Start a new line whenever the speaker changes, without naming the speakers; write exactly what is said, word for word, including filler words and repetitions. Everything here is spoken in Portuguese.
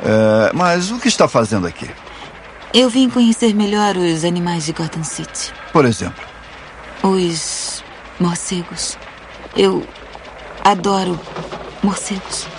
É, mas o que está fazendo aqui?
Eu vim conhecer melhor os animais de Gotham City.
Por exemplo?
Os morcegos. Eu adoro morcegos.